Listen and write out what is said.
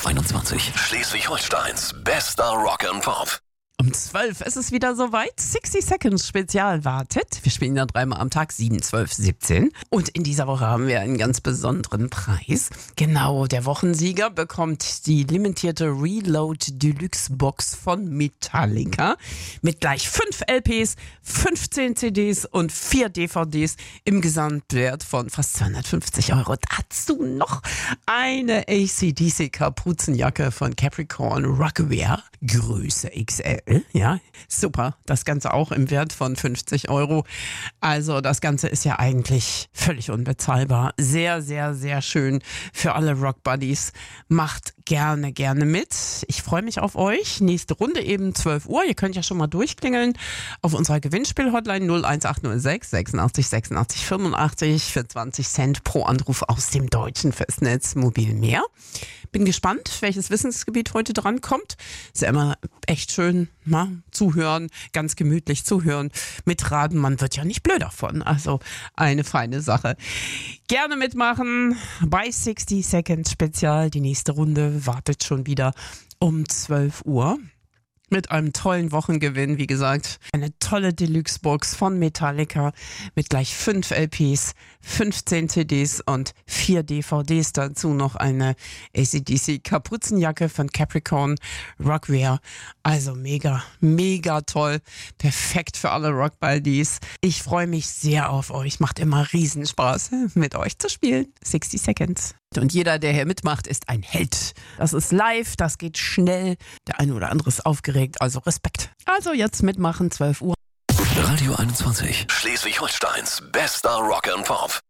21. Schleswig-Holsteins bester Rock and Pop. Um 12 ist es wieder soweit. 60 Seconds Spezial wartet. Wir spielen ja dreimal am Tag, 7, 12, 17. Und in dieser Woche haben wir einen ganz besonderen Preis. Genau, der Wochensieger bekommt die limitierte Reload Deluxe Box von Metallica mit gleich 5 LPs, 15 CDs und 4 DVDs im Gesamtwert von fast 250 Euro. Dazu noch eine AC/DC Kapuzenjacke von Capricorn Rockwear, Größe XL. Ja, super. Das Ganze auch im Wert von 50 Euro. Also das Ganze ist ja eigentlich völlig unbezahlbar. Sehr, sehr, sehr schön für alle Rock Buddies. Macht gerne, gerne mit. Ich freue mich auf euch. Nächste Runde eben 12 Uhr. Ihr könnt ja schon mal durchklingeln auf unserer Gewinnspiel-Hotline 01806 86 86 85 für 20 Cent pro Anruf aus dem deutschen Festnetz Mobil mehr. Bin gespannt, welches Wissensgebiet heute drankommt. Ist ja immer echt schön, mal zuhören, ganz gemütlich zuhören, mitraten. Man wird ja nicht blöd davon. Also eine feine Sache. Gerne mitmachen bei 60 Seconds Spezial. Die nächste Runde wartet schon wieder um 12 Uhr. Mit einem tollen Wochengewinn, wie gesagt. Eine tolle Deluxe-Box von Metallica mit gleich 5 LPs, 15 CDs und 4 DVDs. Dazu noch eine AC/DC Kapuzenjacke von Capricorn Rockwear. Also mega, mega toll. Perfekt für alle Rock-Buddies. Ich freue mich sehr auf euch. Macht immer Riesenspaß, mit euch zu spielen. 60 Seconds. Und jeder, der hier mitmacht, ist ein Held. Das ist live, das geht schnell. Der eine oder andere ist aufgeregt, also Respekt. Also jetzt mitmachen, 12 Uhr. Radio 21. Schleswig-Holsteins bester Rock and Pop.